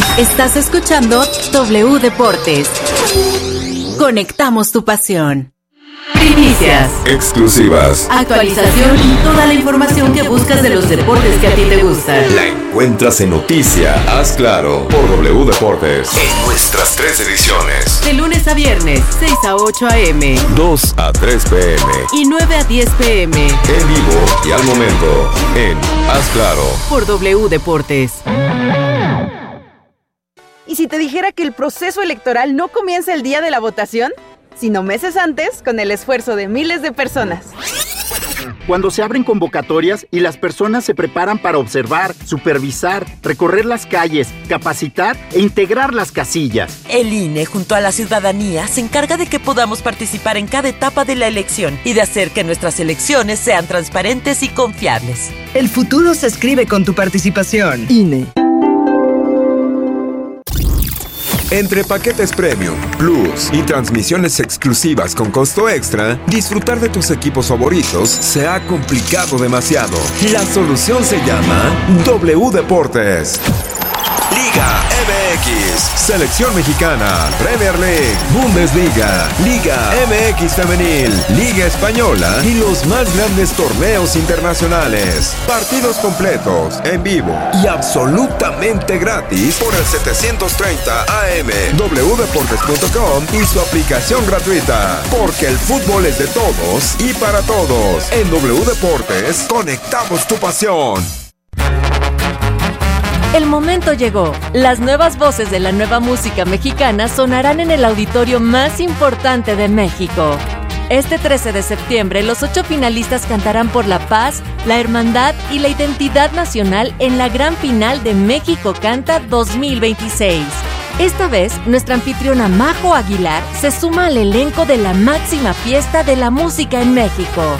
Estás escuchando W Deportes. Conectamos tu pasión. Primicias, exclusivas, actualización y toda la información que buscas de los deportes que a ti te gustan. La encuentras en Noticia, Haz Claro, por W Deportes, en nuestras 3 ediciones. De lunes a viernes, 6 a 8 a.m., 2 a 3 p.m. y 9 a 10 p.m. En vivo y al momento, en Haz Claro, por W Deportes. ¿Y si te dijera que el proceso electoral no comienza el día de la votación, sino meses antes, con el esfuerzo de miles de personas? Cuando se abren convocatorias y las personas se preparan para observar, supervisar, recorrer las calles, capacitar e integrar las casillas. El INE, junto a la ciudadanía, se encarga de que podamos participar en cada etapa de la elección y de hacer que nuestras elecciones sean transparentes y confiables. El futuro se escribe con tu participación. INE. Entre paquetes Premium, Plus y transmisiones exclusivas con costo extra, disfrutar de tus equipos favoritos se ha complicado demasiado. La solución se llama W Deportes. Liga MX, Selección Mexicana, Premier League, Bundesliga, Liga MX Femenil, Liga Española y los más grandes torneos internacionales. Partidos completos, en vivo y absolutamente gratis por el 730 AM, wdeportes.com y su aplicación gratuita. Porque el fútbol es de todos y para todos. En W Deportes, conectamos tu pasión. El momento llegó. Las nuevas voces de la nueva música mexicana sonarán en el auditorio más importante de México. Este 13 de septiembre, los 8 finalistas cantarán por la paz, la hermandad y la identidad nacional en la gran final de México Canta 2026. Esta vez, nuestra anfitriona Majo Aguilar se suma al elenco de la máxima fiesta de la música en México.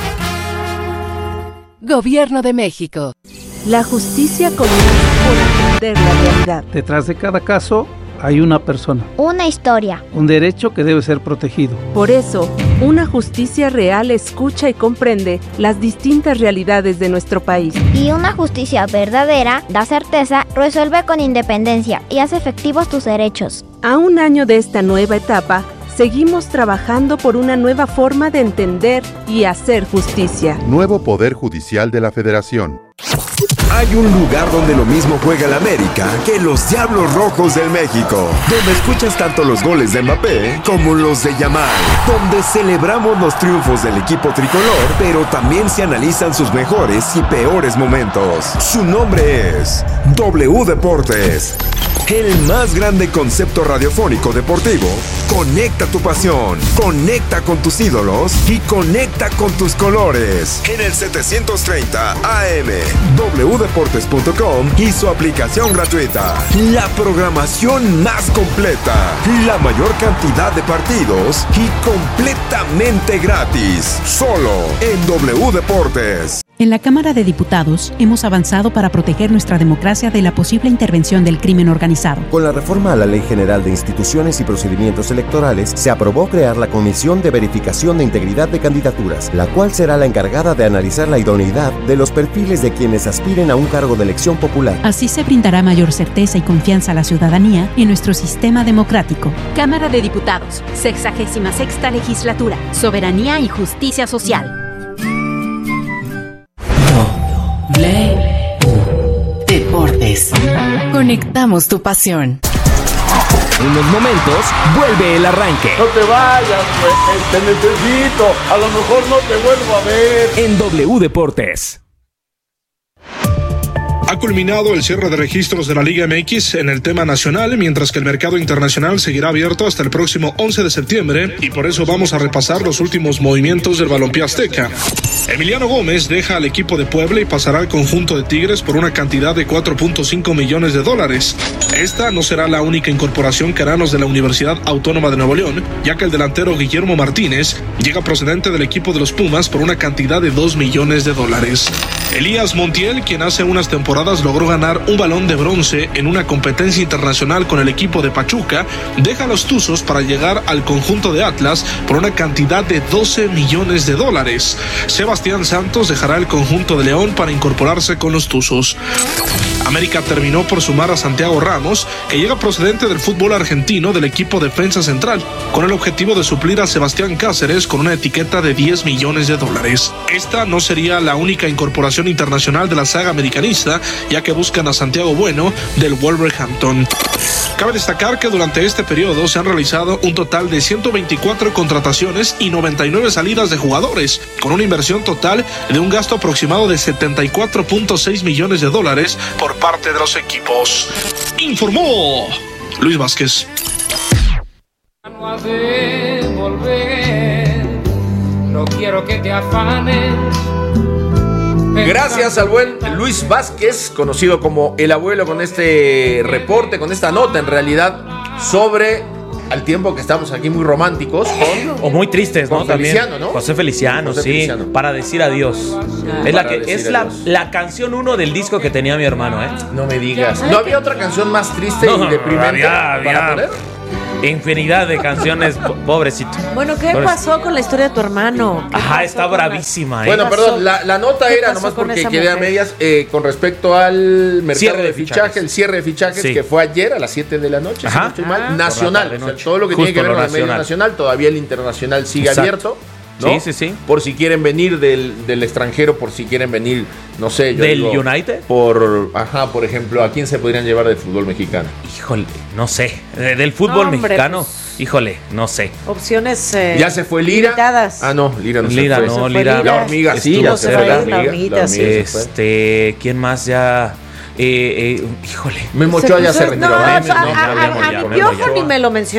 Gobierno de México. La justicia comienza por entender la realidad. Detrás de cada caso hay una persona. Una historia. Un derecho que debe ser protegido. Por eso, una justicia real escucha y comprende las distintas realidades de nuestro país. Y una justicia verdadera da certeza, resuelve con independencia y hace efectivos tus derechos. A un año de esta nueva etapa, seguimos trabajando por una nueva forma de entender y hacer justicia. Nuevo Poder Judicial de la Federación. Hay un lugar donde lo mismo juega el América que los Diablos Rojos del México, donde escuchas tanto los goles de Mbappé como los de Yamal, donde celebramos los triunfos del equipo tricolor, pero también se analizan sus mejores y peores momentos. Su nombre es W Deportes. El más grande concepto radiofónico deportivo. Conecta tu pasión, conecta con tus ídolos y conecta con tus colores. En el 730 AM, wdeportes.com y su aplicación gratuita. La programación más completa, la mayor cantidad de partidos y completamente gratis. Solo en W Deportes. En la Cámara de Diputados hemos avanzado para proteger nuestra democracia de la posible intervención del crimen organizado. Con la reforma a la Ley General de Instituciones y Procedimientos Electorales, se aprobó crear la Comisión de Verificación de Integridad de Candidaturas, la cual será la encargada de analizar la idoneidad de los perfiles de quienes aspiren a un cargo de elección popular. Así se brindará mayor certeza y confianza a la ciudadanía en nuestro sistema democrático. Cámara de Diputados, 66ª Legislatura, Soberanía y Justicia Social. Deportes. Conectamos tu pasión. En unos momentos vuelve el arranque. No te vayas, pues, te necesito. A lo mejor no te vuelvo a ver. En W Deportes. Ha culminado el cierre de registros de la Liga MX en el tema nacional, mientras que el mercado internacional seguirá abierto hasta el próximo 11 de septiembre, y por eso vamos a repasar los últimos movimientos del balompié azteca. Emiliano Gómez deja al equipo de Puebla y pasará al conjunto de Tigres por una cantidad de $4.5 millones. Esta no será la única incorporación que harán los de la Universidad Autónoma de Nuevo León, ya que el delantero Guillermo Martínez llega procedente del equipo de los Pumas por una cantidad de $2 millones. Elías Montiel, quien hace unas temporadas temporadas logró ganar un Balón de Bronce en una competencia internacional con el equipo de Pachuca, deja a los Tuzos para llegar al conjunto de Atlas por una cantidad de $12 millones. Sebastián Santos dejará el conjunto de León para incorporarse con los Tuzos. América terminó por sumar a Santiago Ramos, que llega procedente del fútbol argentino del equipo Defensa Central, con el objetivo de suplir a Sebastián Cáceres con una etiqueta de $10 millones. Esta no sería la única incorporación internacional de la saga americanista, ya que buscan a Santiago Bueno del Wolverhampton. Cabe destacar que durante este periodo se han realizado un total de 124 contrataciones y 99 salidas de jugadores, con una inversión total de un gasto aproximado de $74.6 millones por parte de los equipos. Informó Luis Vázquez. No quiero que te afanes. Gracias al buen Luis Vázquez, conocido como el abuelo, con este reporte, con esta nota en realidad sobre al tiempo que estamos aquí muy románticos o muy tristes, ¿no? Feliciano, ¿no? José Feliciano, José Feliciano. Para decir adiós. Es la canción 1 del disco que tenía mi hermano, ¿eh? No me digas. ¿No había otra canción más triste y deprimente para poner? Infinidad de canciones, pobrecito. Bueno, ¿qué pasó con la historia de tu hermano? Ajá, está bravísima. Bueno, perdón, la nota era nomás porque quedé a medias con respecto al mercado de fichajes, el cierre de fichajes que fue ayer a las 7 de la noche, si no estoy mal, nacional. O sea, todo lo que tiene que ver con el medio nacional, todavía el internacional sigue abierto. ¿No? Sí. Por si quieren venir del extranjero, por si quieren venir, no sé, yo ¿Del digo, United? Por ejemplo, ¿a quién se podrían llevar del fútbol mexicano? Híjole, no sé. Del fútbol mexicano, pues, híjole, no sé. Opciones ya se fue Lira. Limitadas. Ah, no, Lira no Lira, se fue. no, Lira. La hormiga sí, ya se fue. La hormiguita, sí. ¿Quién más ya? Híjole. Memo Ochoa ya se retiró. A Piojo ni me lo mencionó.